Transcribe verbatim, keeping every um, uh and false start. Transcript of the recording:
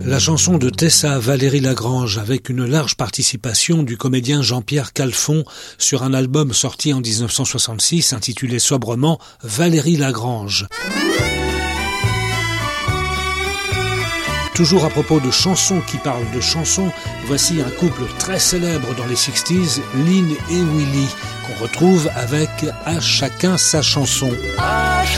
La chanson de Tessa Valérie Lagrange avec une large participation du comédien Jean-Pierre Calfon sur un album sorti en dix-neuf cent soixante-six intitulé sobrement Valérie Lagrange. Toujours à propos de chansons qui parlent de chansons, voici un couple très célèbre dans les sixties, Lynn et Willie, qu'on retrouve avec « À chacun sa chanson ».